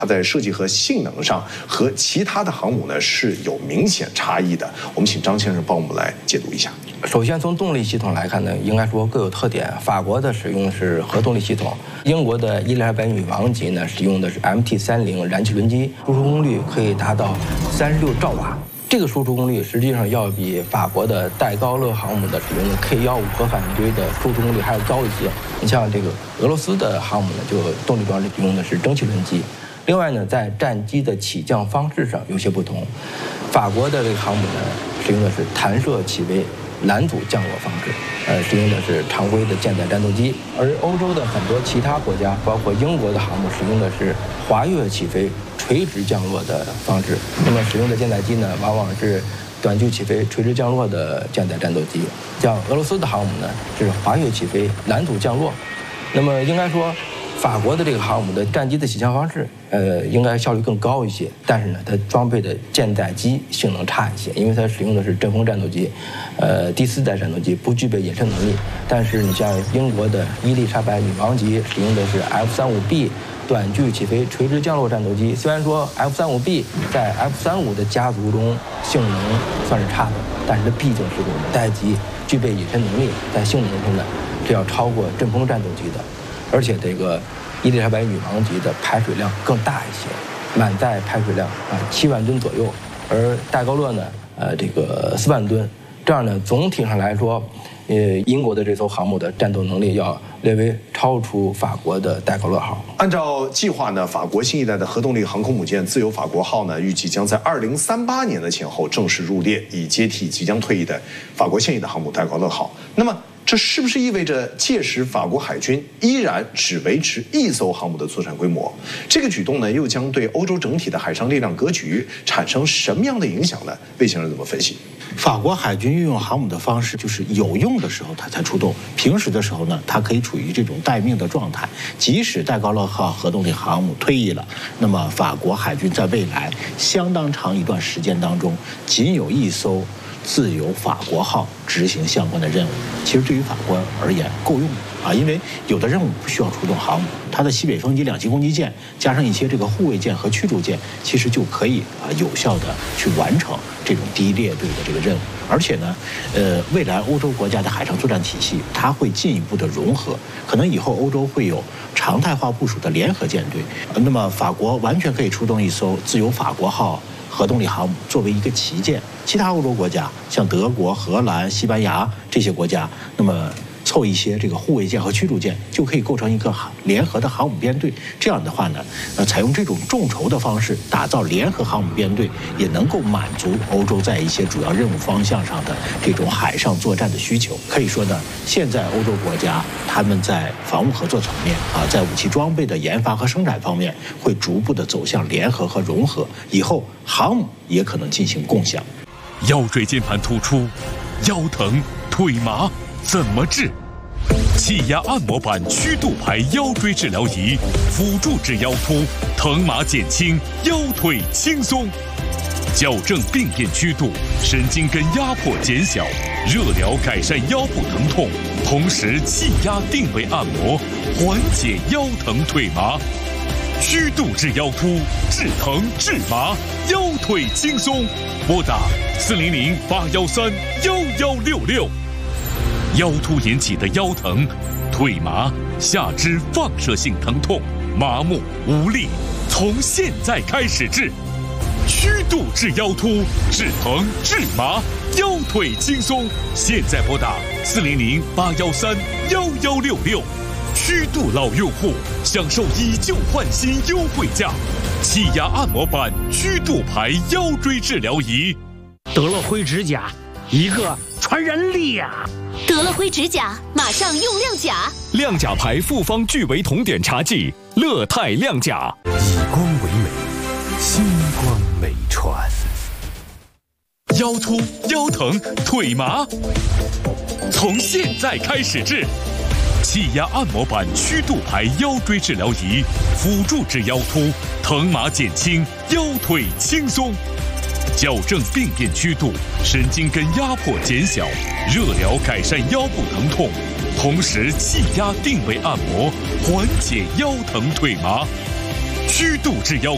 它在设计和性能上和其他的航母呢是有明显差异的。我们请张先生帮我们来解读一下。 首先从动力系统来看呢，应该说各有特点。法国的使用的是核动力系统，英国的伊丽莎白女王级呢使用的是 MT-30燃气轮机，输出功率可以达到36兆瓦。这个输出功率实际上要比法国的戴高乐航母的使用的 K-15核反应堆的输出功率还要高一些。你像这个俄罗斯的航母呢，就动力装置用的是蒸汽轮机。另外呢，在战机的起降方式上有些不同，法国的这个航母呢，使用的是弹射起飞拦阻降落方式，使用的是常规的舰载战斗机，而欧洲的很多其他国家，包括英国的航母，使用的是滑跃起飞、垂直降落的方式。那么使用的舰载机呢，往往是短距起飞、垂直降落的舰载战斗机。像俄罗斯的航母呢，是滑跃起飞、拦阻降落。那么应该说，法国的这个航母的战机的起降方式，应该效率更高一些，但是呢，它装备的舰载机性能差一些，因为它使用的是阵风战斗机，第4代战斗机不具备隐身能力。但是你像英国的伊丽莎白女王级使用的是 F-35B 短距起飞垂直降落战斗机，虽然说 F-35B 在 F-35的家族中性能算是差的，但是它毕竟是个五代机，具备隐身能力，在性能上呢是要超过阵风战斗机的。而且这个伊丽莎白女王级的排水量更大一些，满载排水量7万吨左右，而戴高乐呢，这个4万吨。这样呢，总体上来说，英国的这艘航母的战斗能力要略微超出法国的戴高乐号。 按照计划呢，法国新一代的核动力航空母舰自由法国号呢，预计将在2038年的前后正式入列，以接替即将退役的法国现役的航母戴高乐号。那么，这是不是意味着届时法国海军依然只维持1艘航母的作战规模？这个举动呢，又将对欧洲整体的海上力量格局产生什么样的影响呢？魏先生怎么分析？ 法国海军运用航母的方式，就是有用的时候它才出动，平时的时候呢，它可以处于这种待命的状态。即使戴高乐号核动力航母退役了，那么法国海军在未来相当长一段时间当中，仅有1艘自由法国号执行相关的任务，其实对于法国而言够用的因为有的任务不需要出动航母，它的西北风级2栖攻击舰加上一些这个护卫舰和驱逐舰，其实就可以有效的去完成这种第一列队的这个任务。而且呢，未来欧洲国家的海上作战体系，它会进一步的融合，可能以后欧洲会有常态化部署的联合舰队。那么法国完全可以出动1艘自由法国号核动力航母作为一个旗舰，其他欧洲国家像德国、荷兰、西班牙这些国家，那么凑一些这个护卫舰和驱逐舰，就可以构成一个联合的航母编队。这样的话呢，采用这种众筹的方式打造联合航母编队，也能够满足欧洲在一些主要任务方向上的这种海上作战的需求。可以说呢，现在欧洲国家他们在防务合作层面在武器装备的研发和生产方面，会逐步的走向联合和融合，以后航母也可能进行共享。 腰椎间盘突出、腰疼、腿麻怎么治？气压按摩板曲度排腰椎治疗仪，辅助治腰突，疼麻减轻，腰腿轻松，矫正病变曲度，神经根压迫减小，热疗改善腰部疼痛，同时气压定位按摩，缓解腰疼腿麻。曲度治腰突，治疼治麻，腰腿轻松。拨打400-813-1166。腰突引起的腰疼、腿麻、下肢放射性疼痛、麻木无力，从现在开始治。曲度治腰突，治疼治麻，腰腿轻松。现在拨打400-813-1166。曲度老用户享受以旧换新优惠价，气压按摩板曲度排腰椎治疗仪。 得了灰指甲，一个传染力呀！ 得了灰指甲，马上用亮甲。 亮甲牌复方聚维酮碘茶剂，乐泰亮甲。 以光为美，星光美传。 腰突、腰疼、腿麻，从现在开始治。气压按摩板曲度排腰椎治疗仪，辅助治腰突，疼麻减轻，腰腿轻松。矫正病变曲度，神经根压迫减小，热疗改善腰部疼痛，同时气压定位按摩，缓解腰疼腿麻。曲度治腰